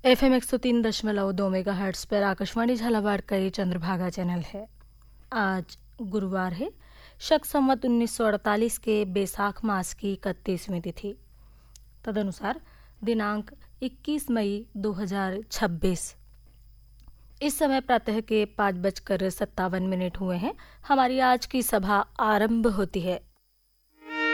FM 103.2 megahertz पर आकाशवाणी झालावाड़ का ये चंद्रभागा चैनल है। आज गुरुवार है, शक संवत 1948 के बैसाख मास की 31वीं तिथि, तदनुसार दिनांक 21 मई 2026। इस समय प्रातः के 5:57 हुए हैं। हमारी आज की सभा आरंभ होती है।